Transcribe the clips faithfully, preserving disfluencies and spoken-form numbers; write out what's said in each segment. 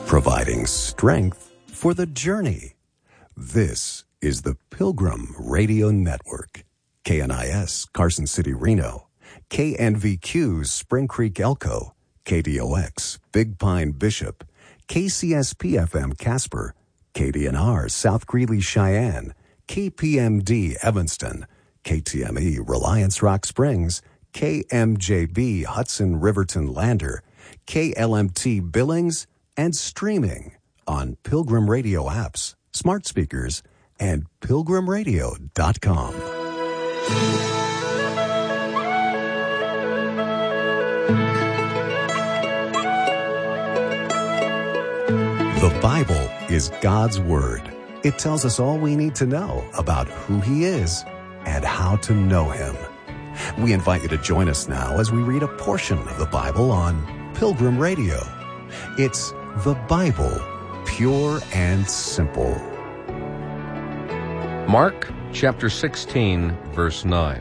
providing strength for the journey. This is the Pilgrim Radio Network. K N I S, Carson City, Reno. K N V Q, Spring Creek, Elko. K D O X, Big Pine, Bishop. K C S P F M, Casper. K D N R, South Greeley, Cheyenne. K P M D, Evanston. K T M E, Reliance Rock Springs. K M J B, Hudson, Riverton, Lander. K L M T, Billings, and streaming on Pilgrim Radio apps, smart speakers, and pilgrim radio dot com. The Bible is God's Word. It tells us all we need to know about who He is and how to know Him. We invite you to join us now as we read a portion of the Bible on Pilgrim Radio. It's the Bible, pure and simple. Mark chapter sixteen, verse nine.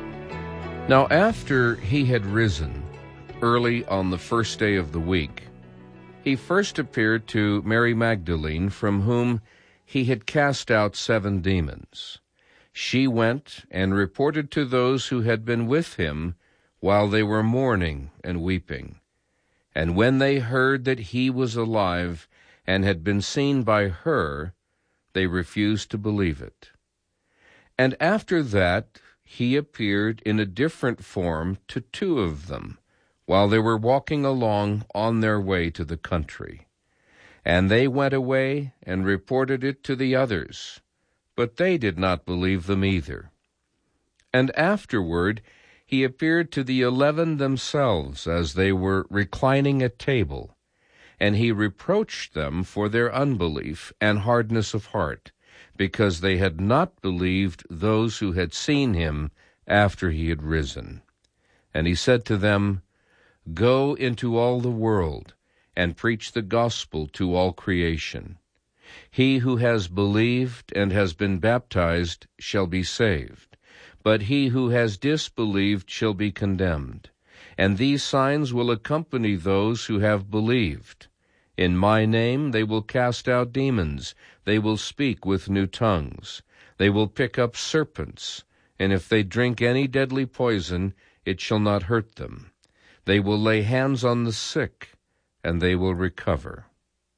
Now after he had risen, early on the first day of the week, he first appeared to Mary Magdalene, from whom he had cast out seven demons. She went and reported to those who had been with him while they were mourning and weeping. And when they heard that he was alive and had been seen by her, they refused to believe it. And after that he appeared in a different form to two of them, while they were walking along on their way to the country. And they went away and reported it to the others, but they did not believe them either. And afterward he appeared to the eleven themselves as they were reclining at table, and he reproached them for their unbelief and hardness of heart, because they had not believed those who had seen him after he had risen. And he said to them, Go into all the world and preach the gospel to all creation. He who has believed and has been baptized shall be saved, but he who has disbelieved shall be condemned. And these signs will accompany those who have believed. In my name they will cast out demons. They will speak with new tongues. They will pick up serpents. And if they drink any deadly poison, it shall not hurt them. They will lay hands on the sick, and they will recover.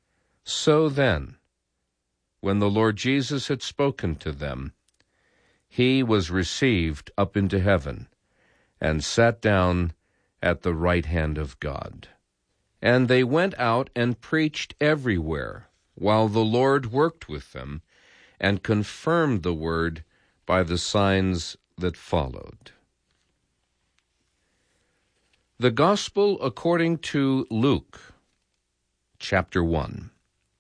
So then, when the Lord Jesus had spoken to them, he was received up into heaven, and sat down at the right hand of God. And they went out and preached everywhere, while the Lord worked with them, and confirmed the word by the signs that followed. The Gospel according to Luke, chapter one.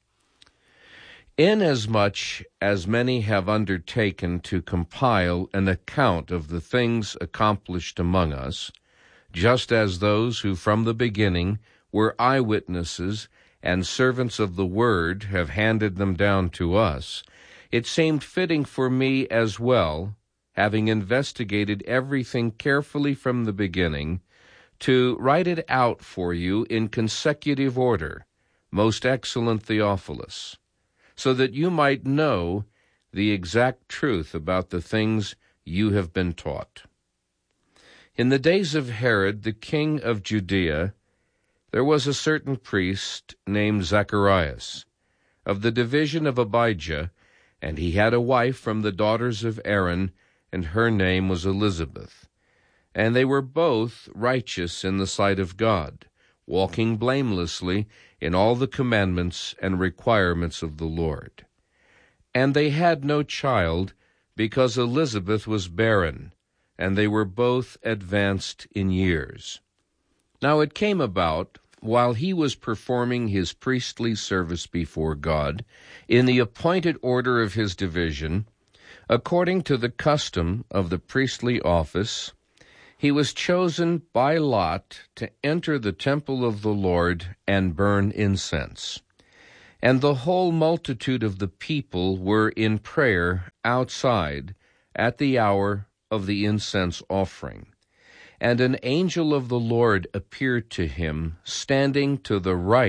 Inasmuch as many have undertaken to compile an account of the things accomplished among us, just as those who from the beginning were eyewitnesses and servants of the word have handed them down to us, it seemed fitting for me as well, having investigated everything carefully from the beginning, to write it out for you in consecutive order, most excellent Theophilus, so that you might know the exact truth about the things you have been taught. In the days of Herod, the king of Judea, there was a certain priest named Zacharias, of the division of Abijah, and he had a wife from the daughters of Aaron, and her name was Elizabeth. And they were both righteous in the sight of God, walking blamelessly in all the commandments and requirements of the Lord. And they had no child, because Elizabeth was barren, and they were both advanced in years. Now it came about, while he was performing his priestly service before God, in the appointed order of his division, according to the custom of the priestly office, he was chosen by lot to enter the temple of the Lord and burn incense. And the whole multitude of the people were in prayer outside at the hour of the incense offering. And an angel of the Lord appeared to him, standing to the right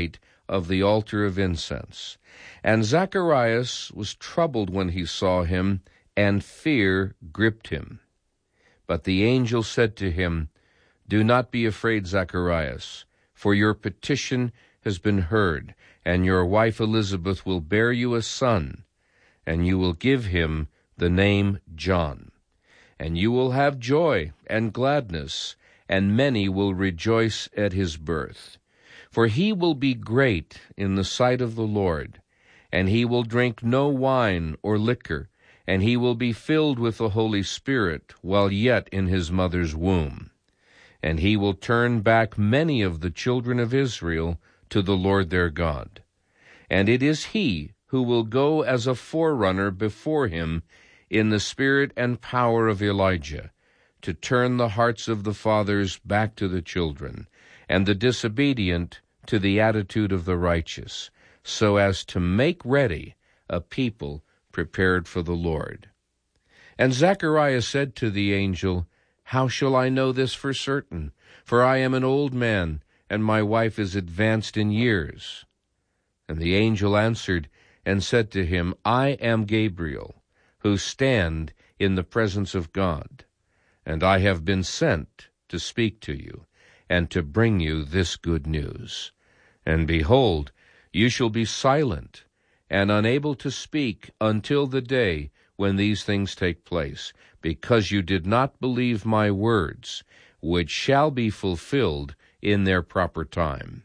of the altar of incense. And Zacharias was troubled when he saw him, and fear gripped him. But the angel said to him, "Do not be afraid, Zacharias, for your petition has been heard, and your wife Elizabeth will bear you a son, and you will give him the name John. And you will have joy and gladness, and many will rejoice at his birth. For he will be great in the sight of the Lord, and he will drink no wine or liquor, and he will be filled with the Holy Spirit while yet in his mother's womb. And he will turn back many of the children of Israel to the Lord their God. And it is he who will go as a forerunner before him in the spirit and power of Elijah, to turn the hearts of the fathers back to the children, and the disobedient to the attitude of the righteous, so as to make ready a people prepared for the Lord." And Zacharias said to the angel, "How shall I know this for certain? For I am an old man, and my wife is advanced in years." And the angel answered and said to him, "I am Gabriel, who stand in the presence of God, and I have been sent to speak to you, and to bring you this good news. And behold, you shall be silent and unable to speak until the day when these things take place, because you did not believe my words, which shall be fulfilled in their proper time."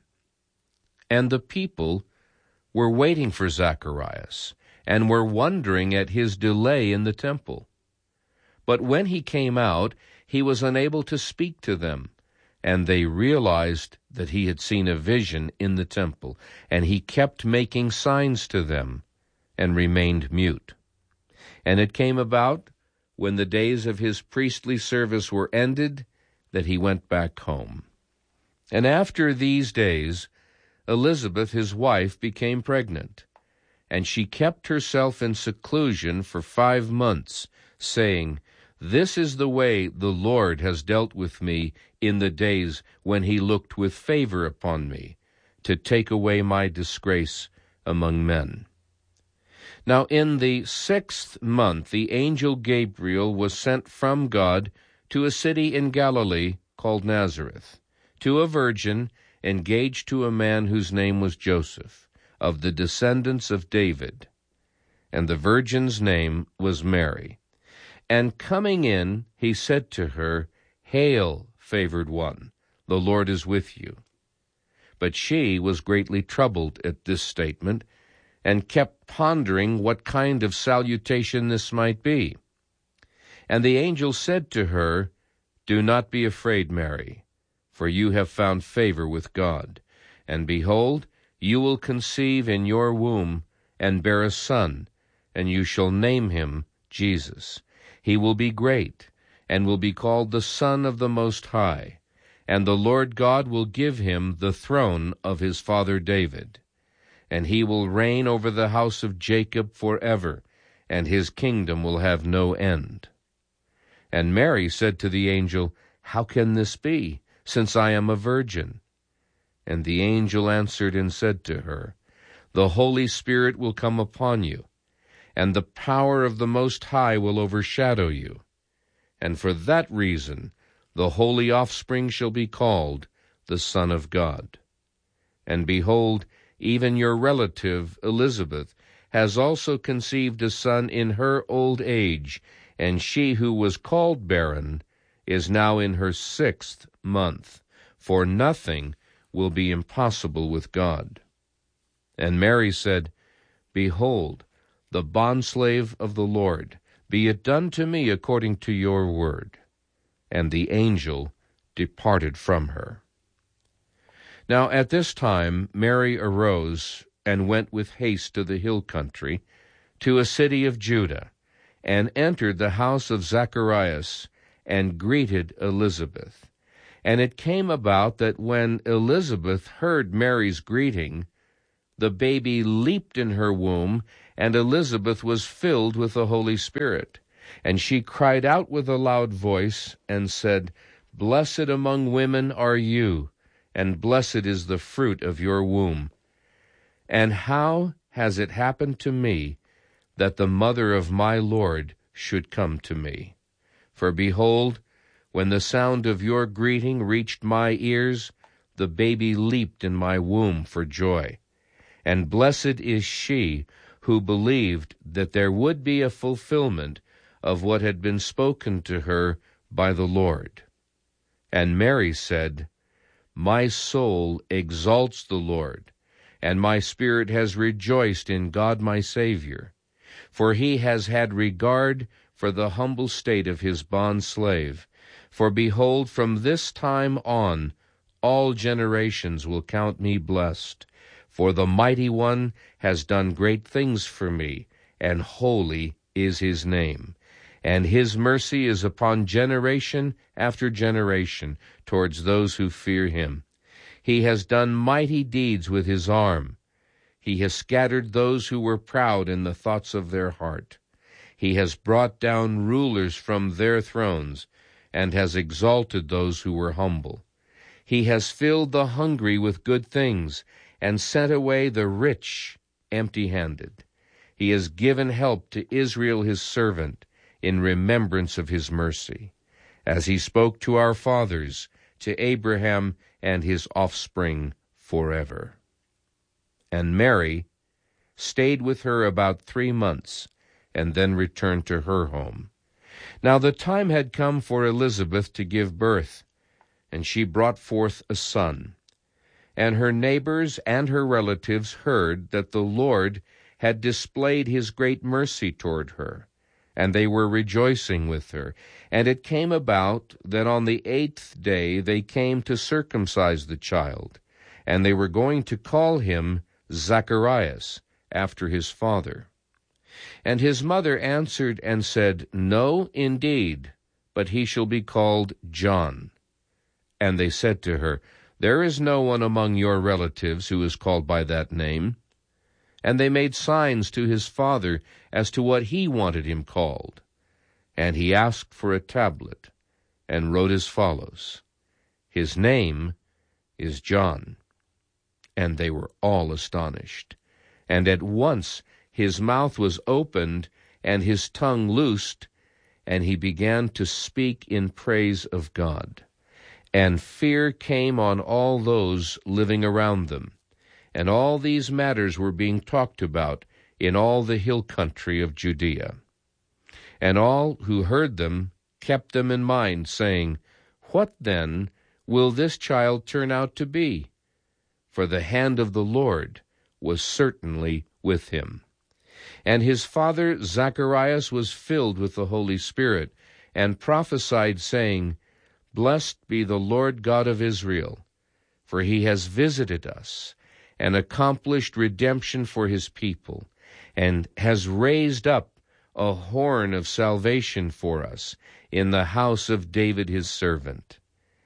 And the people were waiting for Zacharias, and were wondering at his delay in the temple. But when he came out, he was unable to speak to them, and they realized that he had seen a vision in the temple, and he kept making signs to them, and remained mute. And it came about, when the days of his priestly service were ended, that he went back home. And after these days, Elizabeth his wife became pregnant, and she kept herself in seclusion for five months, saying, "This is the way the Lord has dealt with me in the days when he looked with favor upon me, to take away my disgrace among men." Now in the sixth month the angel Gabriel was sent from God to a city in Galilee called Nazareth, to a virgin engaged to a man whose name was Joseph, of the descendants of David. And the virgin's name was Mary. And coming in, he said to her, "Hail, favored one, the Lord is with you." But she was greatly troubled at this statement, and kept pondering what kind of salutation this might be. And the angel said to her, "Do not be afraid, Mary, for you have found favor with God. And behold, you will conceive in your womb, and bear a son, and you shall name him Jesus. He will be great, and will be called the Son of the Most High. And the Lord God will give him the throne of his father David. And he will reign over the house of Jacob forever, and his kingdom will have no end." And Mary said to the angel, "How can this be, since I am a virgin?" And the angel answered and said to her, "The Holy Spirit will come upon you, and the power of the Most High will overshadow you. And for that reason the holy offspring shall be called the Son of God. And behold, even your relative Elizabeth has also conceived a son in her old age, and she who was called barren is now in her sixth month, for nothing will be impossible with God." And Mary said, "Behold, the bondslave of the Lord, be it done to me according to your word." And the angel departed from her. Now at this time Mary arose and went with haste to the hill country, to a city of Judah, and entered the house of Zacharias, and greeted Elizabeth. And it came about that when Elizabeth heard Mary's greeting, the baby leaped in her womb, and Elizabeth was filled with the Holy Spirit. And she cried out with a loud voice, and said, "Blessed among women are you, and blessed is the fruit of your womb. And how has it happened to me that the mother of my Lord should come to me? For behold, when the sound of your greeting reached my ears, the baby leaped in my womb for joy. And blessed is she who believed that there would be a fulfillment of what had been spoken to her by the Lord. And Mary said, My soul exalts the Lord, and my spirit has rejoiced in God my Savior, for he has had regard for the humble state of his bondslave. For behold, from this time on all generations will count me blessed. For the Mighty One has done great things for me, and holy is his name. And his mercy is upon generation after generation towards those who fear him. He has done mighty deeds with his arm. He has scattered those who were proud in the thoughts of their heart. He has brought down rulers from their thrones, and has exalted those who were humble. He has filled the hungry with good things, and sent away the rich empty-handed. He has given help to Israel his servant, in remembrance of his mercy, as he spoke to our fathers, to Abraham and his offspring forever. And Mary stayed with her about three months, and then returned to her home. Now the time had come for Elizabeth to give birth, and she brought forth a son. And her neighbors and her relatives heard that the Lord had displayed his great mercy toward her, and they were rejoicing with her. And it came about that on the eighth day they came to circumcise the child, and they were going to call him Zacharias, after his father. And his mother answered and said, No, indeed, but he shall be called John. And they said to her, There is no one among your relatives who is called by that name. And they made signs to his father as to what he wanted him called. And he asked for a tablet, and wrote as follows, His name is John. And they were all astonished. And at once his mouth was opened, and his tongue loosed, and he began to speak in praise of God. And fear came on all those living around them. And all these matters were being talked about in all the hill country of Judea. And all who heard them kept them in mind, saying, What then will this child turn out to be? For the hand of the Lord was certainly with him. And his father Zacharias was filled with the Holy Spirit, and prophesied, saying, Blessed be the Lord God of Israel, for he has visited us, and accomplished redemption for his people, and has raised up a horn of salvation for us in the house of David his servant,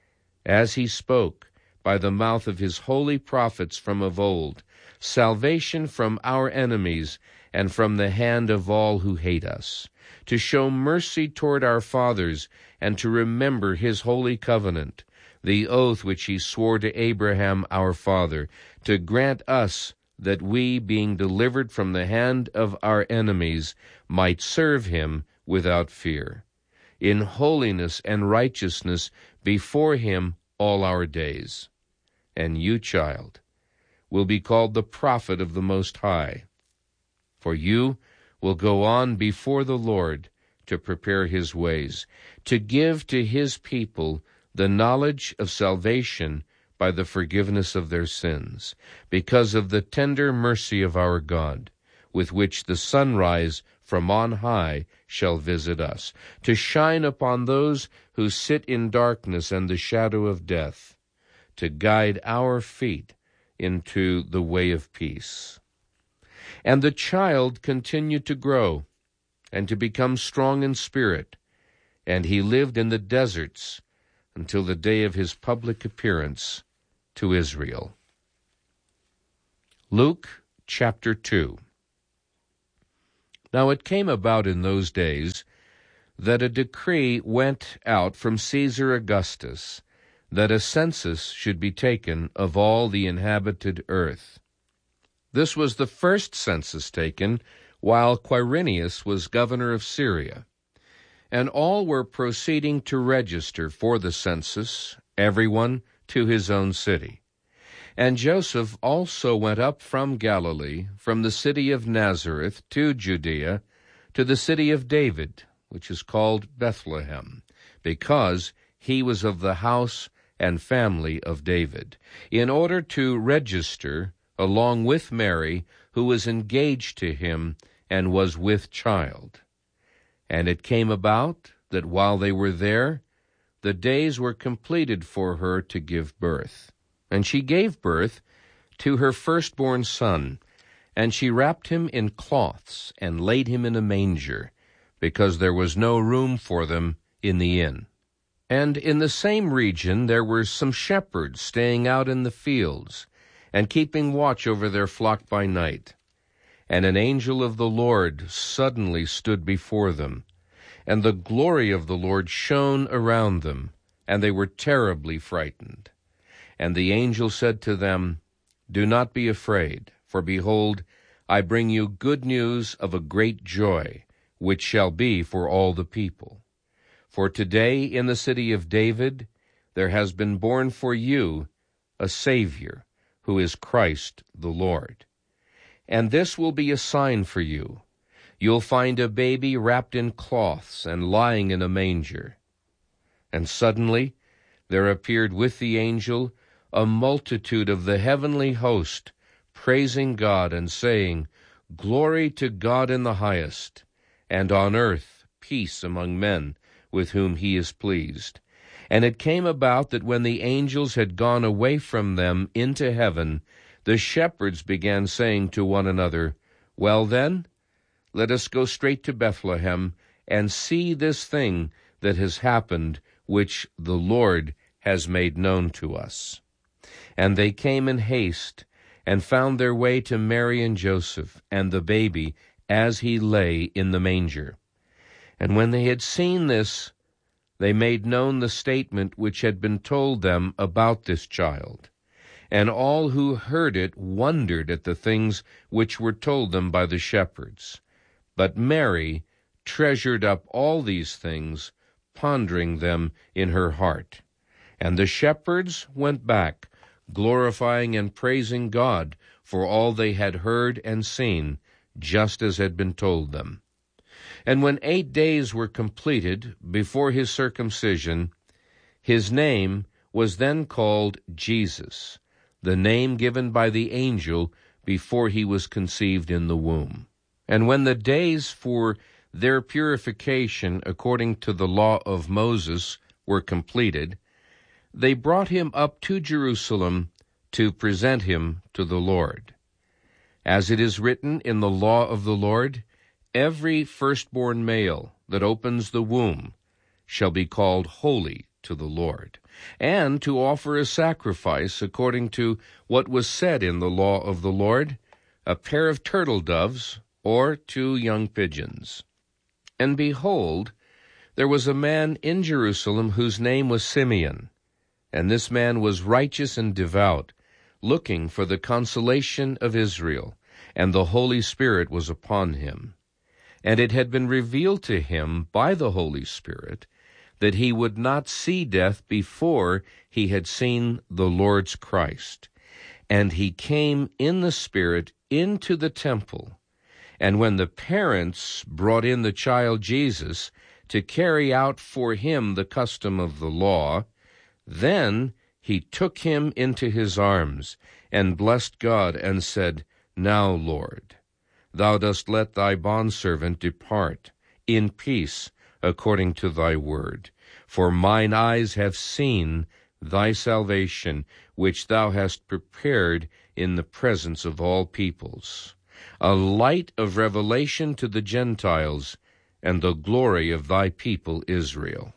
as he spoke by the mouth of his holy prophets from of old, salvation from our enemies and from the hand of all who hate us, to show mercy toward our fathers, and to remember his holy covenant, the oath which he swore to Abraham our father, to grant us that we, being delivered from the hand of our enemies, might serve him without fear, in holiness and righteousness before him all our days. And you, child, will be called the prophet of the Most High, for you will go on before the Lord to prepare his ways, to give to his people the knowledge of salvation by the forgiveness of their sins, because of the tender mercy of our God, with which the sunrise from on high shall visit us, to shine upon those who sit in darkness and the shadow of death, to guide our feet into the way of peace. And the child continued to grow and to become strong in spirit, and he lived in the deserts until the day of his public appearance to Israel. Luke chapter two. Now it came about in those days that a decree went out from Caesar Augustus that a census should be taken of all the inhabited earth. This was the first census taken while Quirinius was governor of Syria. And all were proceeding to register for the census, everyone to his own city. And Joseph also went up from Galilee, from the city of Nazareth to Judea, to the city of David, which is called Bethlehem, because he was of the house and family of David, in order to register along with Mary, who was engaged to him and was with child. And it came about that while they were there, the days were completed for her to give birth. And she gave birth to her firstborn son, and she wrapped him in cloths and laid him in a manger, because there was no room for them in the inn. And in the same region there were some shepherds staying out in the fields, and keeping watch over their flock by night. And an angel of the Lord suddenly stood before them, and the glory of the Lord shone around them, and they were terribly frightened. And the angel said to them, "Do not be afraid, for behold, I bring you good news of a great joy, which shall be for all the people. For today in the city of David there has been born for you a Savior, who is Christ the Lord. And this will be a sign for you. You'll find a baby wrapped in cloths and lying in a manger." And suddenly there appeared with the angel a multitude of the heavenly host, praising God and saying, "Glory to God in the highest, and on earth peace among men with whom he is pleased." And it came about that when the angels had gone away from them into heaven, the shepherds began saying to one another, "Well then, let us go straight to Bethlehem and see this thing that has happened, which the Lord has made known to us." And they came in haste, and found their way to Mary and Joseph, and the baby as he lay in the manger. And when they had seen this, they made known the statement which had been told them about this child. And all who heard it wondered at the things which were told them by the shepherds. But Mary treasured up all these things, pondering them in her heart. And the shepherds went back, glorifying and praising God for all they had heard and seen, just as had been told them. And when eight days were completed before his circumcision, his name was then called Jesus, the name given by the angel before he was conceived in the womb. And when the days for their purification according to the law of Moses were completed, they brought him up to Jerusalem to present him to the Lord. As it is written in the law of the Lord, "Every firstborn male that opens the womb shall be called holy to the Lord," and to offer a sacrifice according to what was said in the law of the Lord, a pair of turtle doves or two young pigeons. And behold, there was a man in Jerusalem whose name was Simeon, and this man was righteous and devout, looking for the consolation of Israel, and the Holy Spirit was upon him. And it had been revealed to him by the Holy Spirit that he would not see death before he had seen the Lord's Christ. And he came in the Spirit into the temple. And when the parents brought in the child Jesus to carry out for him the custom of the law, then he took him into his arms, and blessed God, and said, "Now, Lord, thou dost let thy bondservant depart in peace according to thy word. For mine eyes have seen thy salvation, which thou hast prepared in the presence of all peoples, a light of revelation to the Gentiles, and the glory of thy people Israel."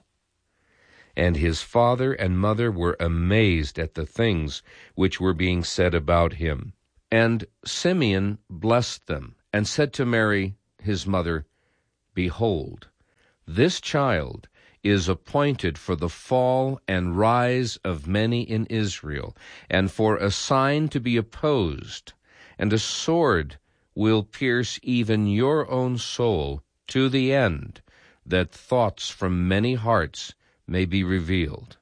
And his father and mother were amazed at the things which were being said about him. And Simeon blessed them, and said to Mary, his mother, "Behold, this child is appointed for the fall and rise of many in Israel, and for a sign to be opposed, and a sword will pierce even your own soul to the end, that thoughts from many hearts may be revealed.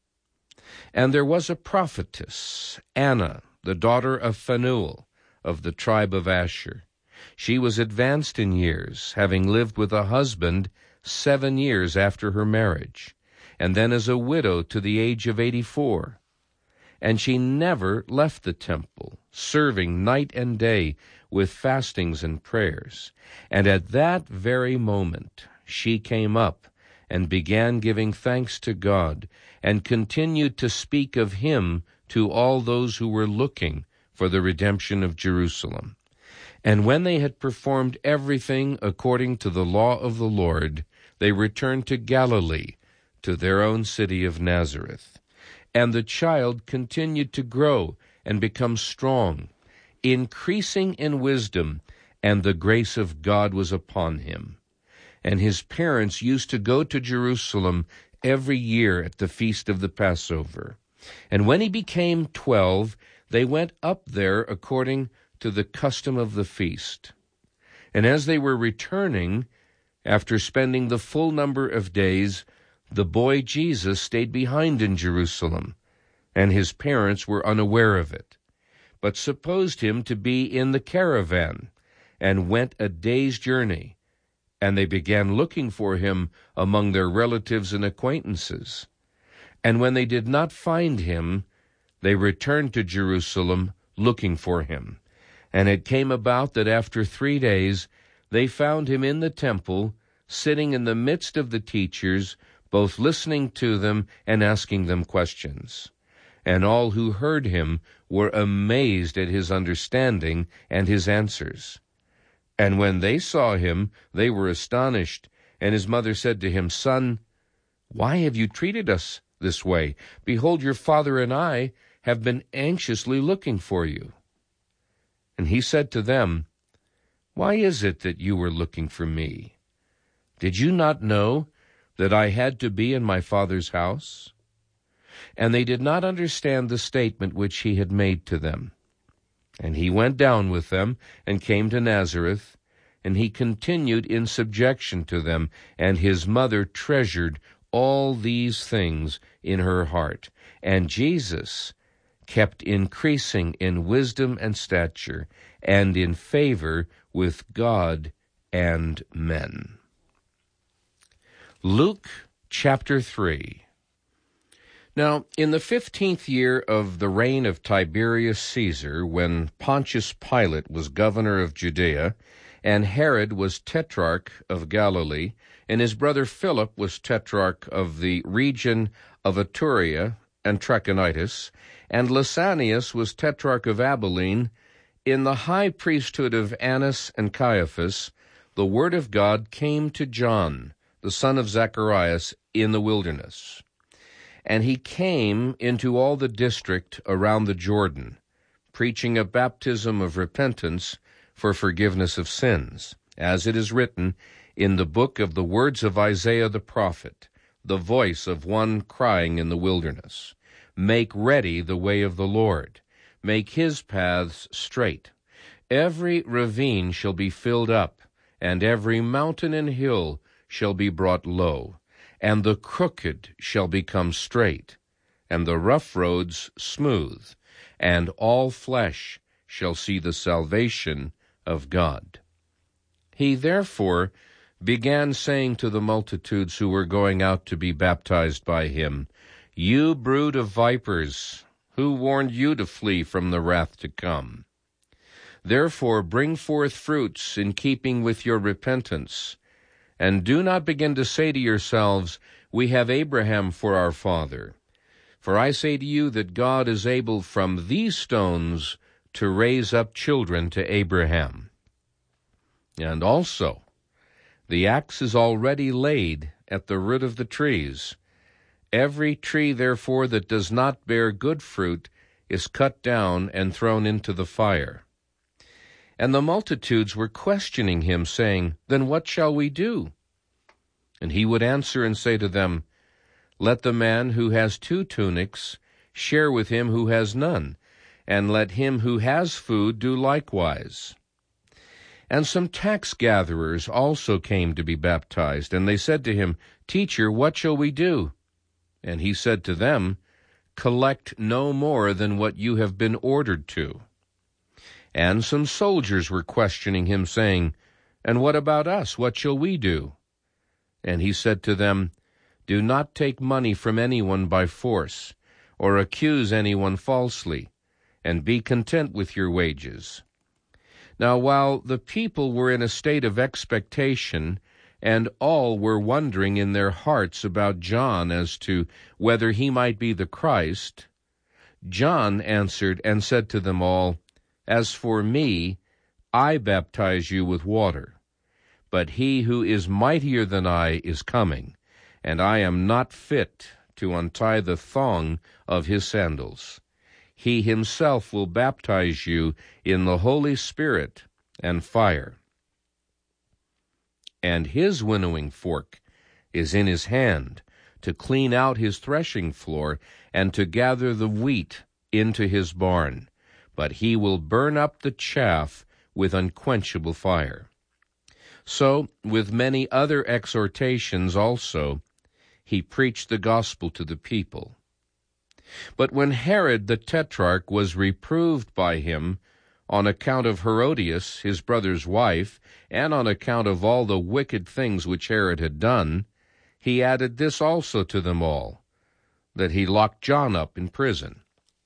And there was a prophetess, Anna, the daughter of Phanuel, of the tribe of Asher. She was advanced in years, having lived with a husband seven years after her marriage, and then as a widow to the age of eighty-four. And she never left the temple, serving night and day with fastings and prayers. And at that very moment she came up and began giving thanks to God, and continued to speak of him to all those who were looking for the redemption of Jerusalem. And when they had performed everything according to the law of the Lord, they returned to Galilee, to their own city of Nazareth. And the child continued to grow and become strong, increasing in wisdom, and the grace of God was upon him. And his parents used to go to Jerusalem every year at the feast of the Passover. And when he became twelve, they went up there according to the custom of the feast. And as they were returning, after spending the full number of days, the boy Jesus stayed behind in Jerusalem, and his parents were unaware of it, but supposed him to be in the caravan, and went a day's journey. And they began looking for him among their relatives and acquaintances. And when they did not find him, they returned to Jerusalem looking for him. And it came about that after three days they found him in the temple, sitting in the midst of the teachers, both listening to them and asking them questions. And all who heard him were amazed at his understanding and his answers. And when they saw him, they were astonished. And his mother said to him, "Son, why have you treated us this way? Behold, your father and I have been anxiously looking for you." And he said to them, "Why is it that you were looking for me? Did you not know that I had to be in my Father's house?" And they did not understand the statement which he had made to them. And he went down with them, and came to Nazareth, and he continued in subjection to them, and his mother treasured all these things in her heart. And Jesus kept increasing in wisdom and stature, and in favor with God and men. Luke chapter three. Now, in the fifteenth year of the reign of Tiberius Caesar, when Pontius Pilate was governor of Judea, and Herod was tetrarch of Galilee, and his brother Philip was tetrarch of the region of Iturea and Trachonitis, and Lysanias was tetrarch of Abilene, in the high priesthood of Annas and Caiaphas, the word of God came to John, the son of Zacharias, in the wilderness. And he came into all the district around the Jordan, preaching a baptism of repentance for forgiveness of sins, as it is written in the book of the words of Isaiah the prophet, the voice of one crying in the wilderness, "Make ready the way of the Lord, make his paths straight. Every ravine shall be filled up, and every mountain and hill shall be brought low, and the crooked shall become straight, and the rough roads smooth, and all flesh shall see the salvation of God." He therefore began saying to the multitudes who were going out to be baptized by him, "You brood of vipers, who warned you to flee from the wrath to come? Therefore bring forth fruits in keeping with your repentance, and do not begin to say to yourselves, 'We have Abraham for our father.' For I say to you that God is able from these stones to raise up children to Abraham. And also, the axe is already laid at the root of the trees. Every tree, therefore, that does not bear good fruit is cut down and thrown into the fire." And the multitudes were questioning him, saying, "Then what shall we do?" And he would answer and say to them, "Let the man who has two tunics share with him who has none, and let him who has food do likewise. And some tax gatherers also came to be baptized, and they said to him, Teacher, what shall we do? And he said to them, Collect no more than what you have been ordered to. And some soldiers were questioning him, saying, And what about us? What shall we do? And he said to them, Do not take money from anyone by force, or accuse anyone falsely, and be content with your wages. Now while the people were in a state of expectation, and all were wondering in their hearts about John as to whether he might be the Christ, John answered and said to them all, As for me, I baptize you with water, but he who is mightier than I is coming, and I am not fit to untie the thong of his sandals. He himself will baptize you in the Holy Spirit and fire. And his winnowing fork is in his hand, to clean out his threshing floor, and to gather the wheat into his barn. But he will burn up the chaff with unquenchable fire. So, with many other exhortations also, he preached the gospel to the people. But when Herod the Tetrarch was reproved by him on account of Herodias, his brother's wife, and on account of all the wicked things which Herod had done, he added this also to them all, that he locked John up in prison.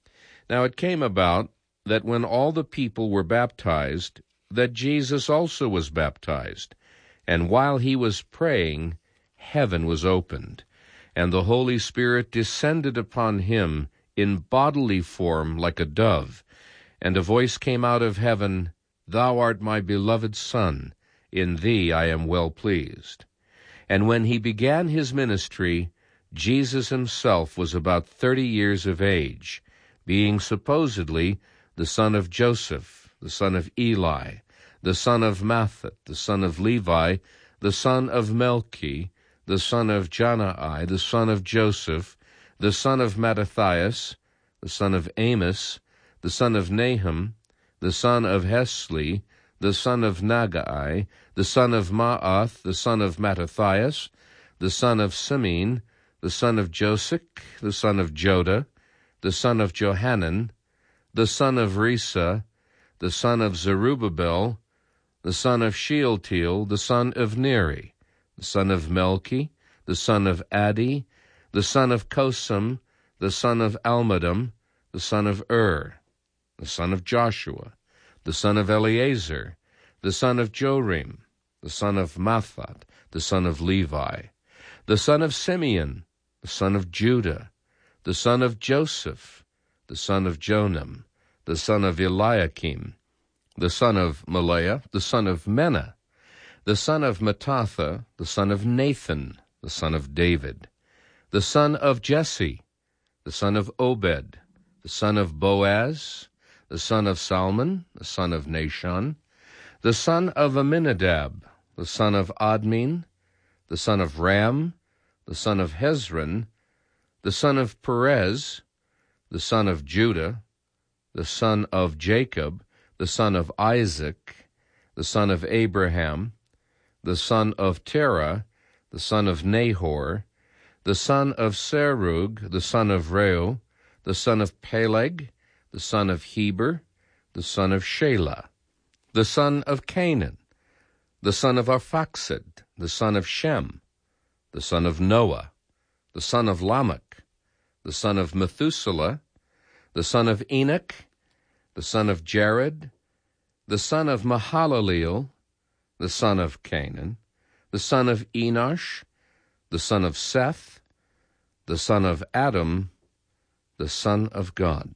Now it came about that when all the people were baptized, that Jesus also was baptized. And while he was praying, heaven was opened, and the Holy Spirit descended upon him in bodily form like a dove. And a voice came out of heaven, Thou art my beloved Son, in thee I am well pleased. And when he began his ministry, Jesus himself was about thirty years of age, being supposedly the son of Joseph, the son of Eli, the son of Matthat, the son of Levi, the son of Melchi, the son of Jannai, the son of Joseph, the son of Mattathias, the son of Amos, the son of Nahum, the son of Hesli, the son of Nagai, the son of Maath, the son of Mattathias, the son of Simeon, the son of Josech, the son of Joda, the son of Johanan, the son of Risa, the son of Zerubbabel, the son of Shealtiel, the son of Neri, the son of Melchi, the son of Addi, the son of Kosam, the son of Almadam, the son of Ur, the son of Joshua, the son of Eleazar, the son of Jorim, the son of Matthat, the son of Levi, the son of Simeon, the son of Judah, the son of Joseph, the son of Jonam, the son of Eliakim, the son of Maleah, the son of Menah, the son of Mattatha, the son of Nathan, the son of David, the son of Jesse, the son of Obed, the son of Boaz, the son of Salmon, the son of Nashon, the son of Aminadab, the son of Admin, the son of Ram, the son of Hezron, the son of Perez, the son of Judah, the son of Jacob, the son of Isaac, the son of Abraham, the son of Terah, the son of Nahor, the son of Serug, the son of Reu, the son of Peleg, the son of Heber, the son of Shelah, the son of Canaan, the son of Arphaxad, the son of Shem, the son of Noah, the son of Lamech, the son of Methuselah, the son of Enoch, the son of Jared, the son of Mahalaleel, the son of Canaan, the son of Enosh, the son of Seth, the son of Adam, the Son of God.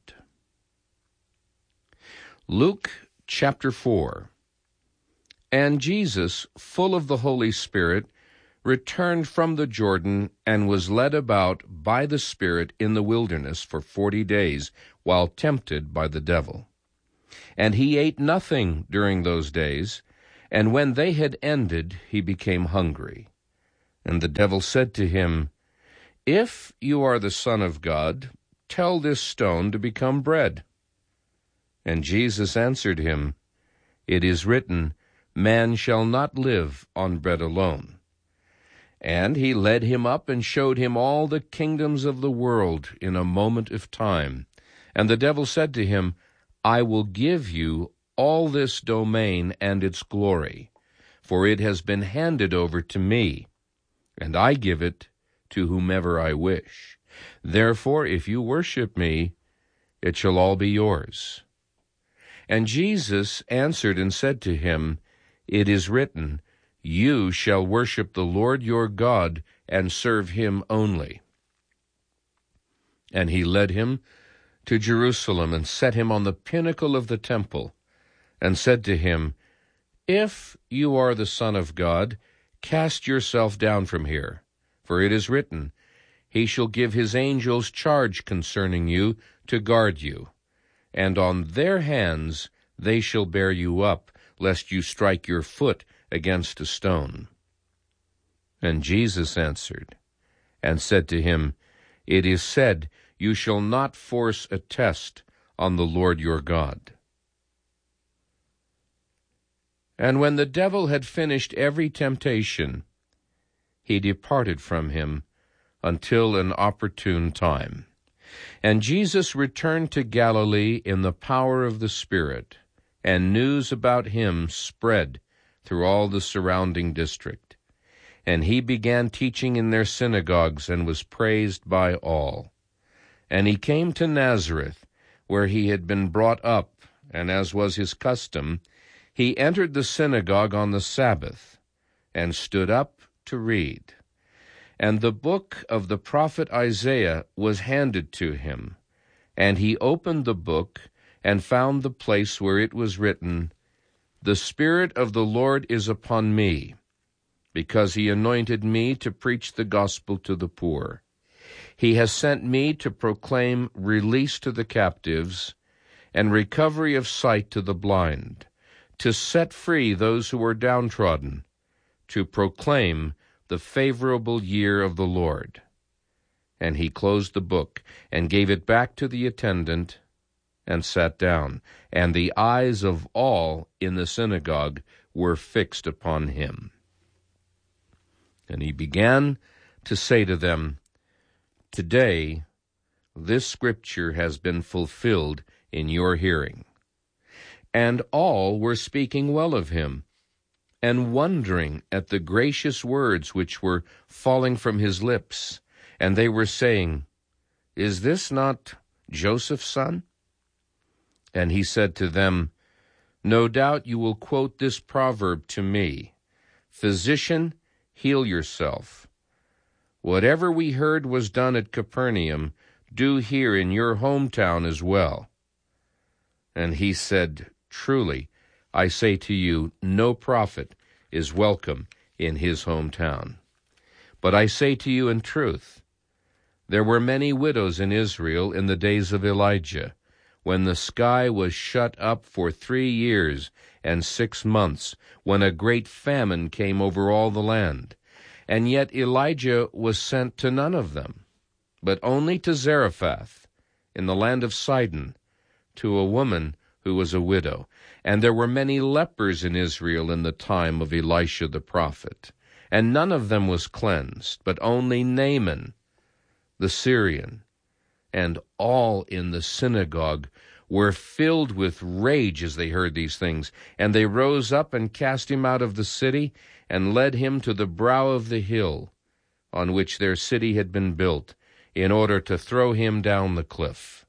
Luke chapter four. And Jesus, full of the Holy Spirit, returned from the Jordan and was led about by the Spirit in the wilderness for forty days, while tempted by the devil. And he ate nothing during those days, and when they had ended, he became hungry. And the devil said to him, If you are the Son of God, tell this stone to become bread. And Jesus answered him, It is written, Man shall not live on bread alone. And he led him up and showed him all the kingdoms of the world in a moment of time. And the devil said to him, I will give you all this domain and its glory, for it has been handed over to me, and I give it to whomever I wish. Therefore, if you worship me, it shall all be yours. And Jesus answered and said to him, It is written, You shall worship the Lord your God and serve him only. And he led him to Jerusalem and set him on the pinnacle of the temple, and said to him, If you are the Son of God, cast yourself down from here, for it is written, He shall give his angels charge concerning you to guard you, and on their hands they shall bear you up, lest you strike your foot against a stone. And Jesus answered and said to him, It is said, You shall not force a test on the Lord your God. And when the devil had finished every temptation, he departed from him until an opportune time. And Jesus returned to Galilee in the power of the Spirit, and news about him spread through all the surrounding district. And he began teaching in their synagogues and was praised by all. And he came to Nazareth, where he had been brought up, and as was his custom, he entered the synagogue on the Sabbath, and stood up to read. And the book of the prophet Isaiah was handed to him. And he opened the book, and found the place where it was written, The Spirit of the Lord is upon me, because he anointed me to preach the gospel to the poor. He has sent me to proclaim release to the captives, and recovery of sight to the blind, to set free those who are downtrodden, to proclaim the favorable year of the Lord. And he closed the book, and gave it back to the attendant, and sat down. And the eyes of all in the synagogue were fixed upon him. And he began to say to them, Today this scripture has been fulfilled in your hearing. And all were speaking well of him, and wondering at the gracious words which were falling from his lips. And they were saying, Is this not Joseph's son? And he said to them, No doubt you will quote this proverb to me, Physician, heal yourself. Whatever we heard was done at Capernaum, do here in your hometown as well. And he said, Truly, I say to you, no prophet is welcome in his hometown. But I say to you in truth, there were many widows in Israel in the days of Elijah, when the sky was shut up for three years and six months, when a great famine came over all the land. And yet Elijah was sent to none of them, but only to Zarephath, in the land of Sidon, to a woman who was a widow. And there were many lepers in Israel in the time of Elisha the prophet, and none of them was cleansed, but only Naaman the Syrian. And all in the synagogue were filled with rage as they heard these things. And they rose up and cast him out of the city, and led him to the brow of the hill on which their city had been built, in order to throw him down the cliff.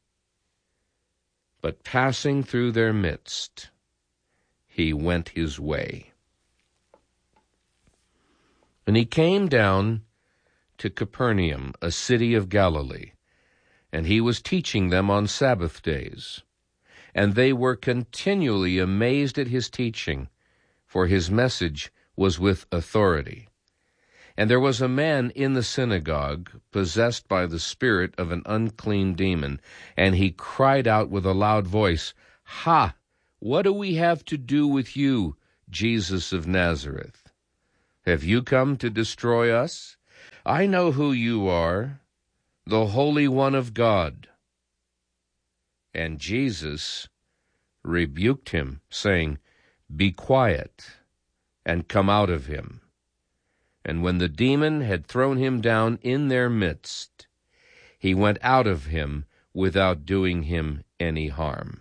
But passing through their midst, he went his way. And he came down to Capernaum, a city of Galilee, and he was teaching them on Sabbath days. And they were continually amazed at his teaching, for his message was with authority. And there was a man in the synagogue, possessed by the spirit of an unclean demon, and he cried out with a loud voice, Ha! What do we have to do with you, Jesus of Nazareth? Have you come to destroy us? I know who you are, the Holy One of God. And Jesus rebuked him, saying, "Be quiet, and come out of him." And when the demon had thrown him down in their midst, he went out of him without doing him any harm.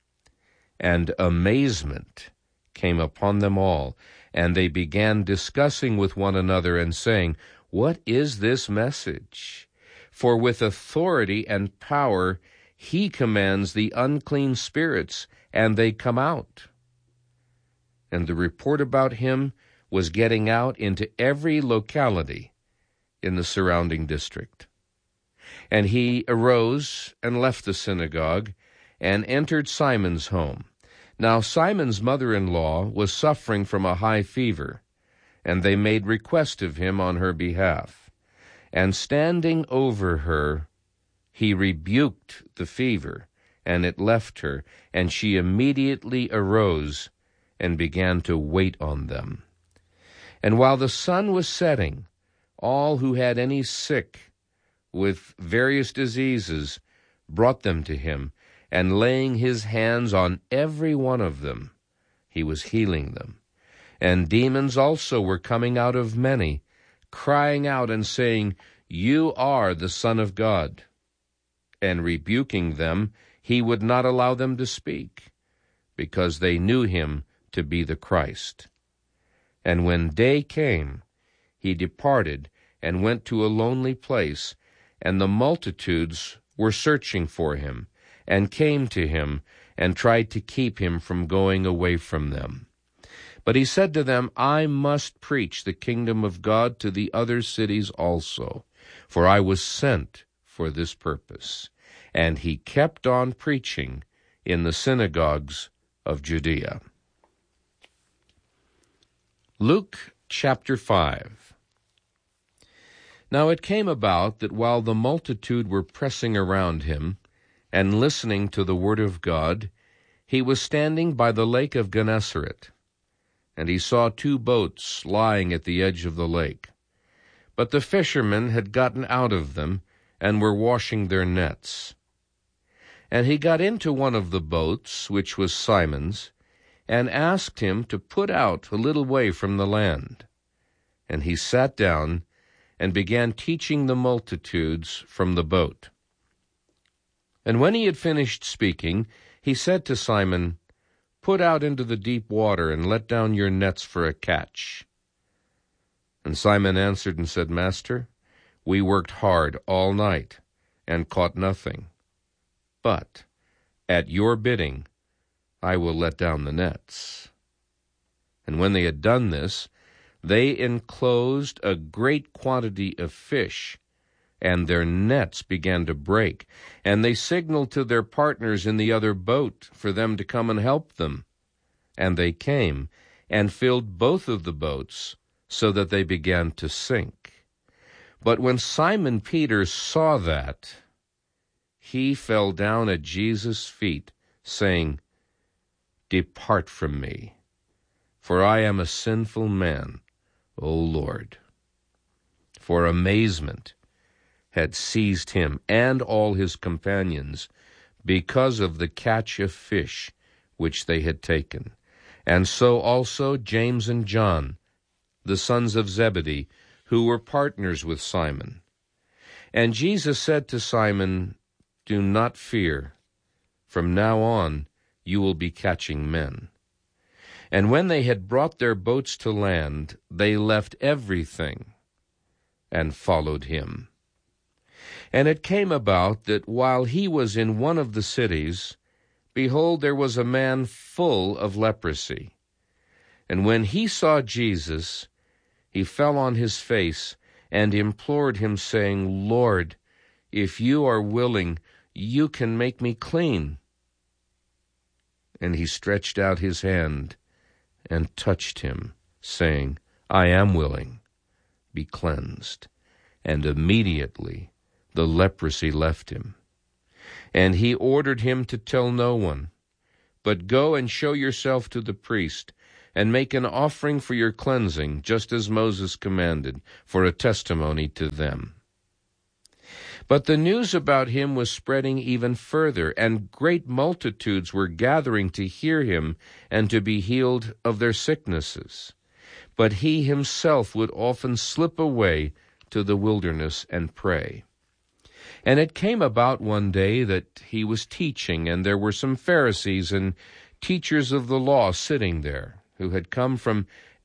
And amazement came upon them all, and they began discussing with one another and saying, "What is this message? For with authority and power he commands the unclean spirits, and they come out." And the report about him was getting out into every locality in the surrounding district. And he arose and left the synagogue and entered Simon's home. Now Simon's mother-in-law was suffering from a high fever, and they made request of him on her behalf. And standing over her, he rebuked the fever, and it left her, and she immediately arose and began to wait on them. And while the sun was setting, all who had any sick with various diseases brought them to him, and laying his hands on every one of them, he was healing them. And demons also were coming out of many, crying out and saying, "You are the Son of God." And rebuking them, he would not allow them to speak, because they knew him to be the Christ. And when day came, he departed and went to a lonely place, and the multitudes were searching for him, and came to him, and tried to keep him from going away from them. But he said to them, "I must preach the kingdom of God to the other cities also, for I was sent for this purpose." And he kept on preaching in the synagogues of Judea. Luke chapter five. Now it came about that while the multitude were pressing around him and listening to the word of God, he was standing by the lake of Gennesaret, and he saw two boats lying at the edge of the lake. But the fishermen had gotten out of them and were washing their nets. And he got into one of the boats, which was Simon's, and asked him to put out a little way from the land. And he sat down and began teaching the multitudes from the boat. And when he had finished speaking, he said to Simon, "Put out into the deep water and let down your nets for a catch." And Simon answered and said, "Master, we worked hard all night and caught nothing. But at your bidding, I will let down the nets." And when they had done this, they enclosed a great quantity of fish, and their nets began to break. And they signaled to their partners in the other boat for them to come and help them. And they came and filled both of the boats, so that they began to sink. But when Simon Peter saw that, he fell down at Jesus' feet, saying, "Depart from me, for I am a sinful man, O Lord." For amazement had seized him and all his companions because of the catch of fish which they had taken. And so also James and John, the sons of Zebedee, who were partners with Simon. And Jesus said to Simon, "Do not fear. From now on you will be catching men." And when they had brought their boats to land, they left everything and followed him. And it came about that while he was in one of the cities, behold, there was a man full of leprosy. And when he saw Jesus, he fell on his face and implored him, saying, "Lord, if you are willing, you can make me clean." And he stretched out his hand and touched him, saying, "I am willing, be cleansed." And immediately the leprosy left him. And he ordered him to tell no one, but go and show yourself to the priest, and make an offering for your cleansing, just as Moses commanded, for a testimony to them. But the news about him was spreading even further, and great multitudes were gathering to hear him and to be healed of their sicknesses. But he himself would often slip away to the wilderness and pray. And it came about one day that he was teaching, and there were some Pharisees and teachers of the law sitting there, who had come from